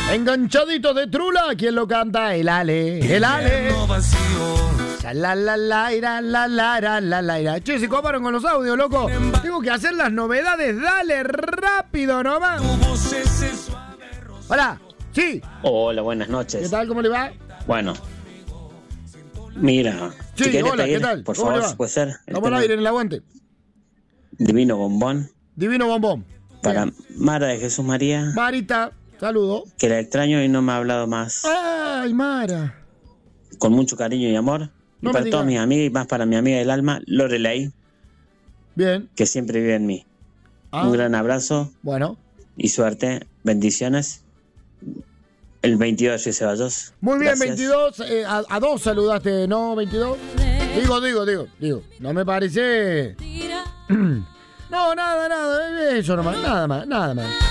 Enganchadito de Trula, ¿quién lo canta? El Ale. El Ale. La. Che, se coparon con los audios, loco. Tengo que hacer las novedades. Dale, rápido nomás. Hola. Sí. Hola, buenas noches. ¿Qué tal? ¿Cómo le va? Bueno. Mira. Sí, si querés hola, pedir, ¿qué tal? por ¿Cómo favor, le va? si puede ser. Vamos al aire en el aguante. Divino bombón. Divino bombón. Para Bien. Mara de Jesús María. Marita, saludo. Que la extraño y no me ha hablado más. Ay, Mara. Con mucho cariño y amor. No y me para digas. todas mis amigas y más para mi amiga del alma, Lorelei, Bien. que siempre vive en mí. Un gran abrazo Bueno. y suerte. Bendiciones. El 22 de Ceballos. Muy bien, Gracias. 22. A 2 saludaste, ¿no? 22. Digo. No me parece. No, nada. Eso nomás. Nada más.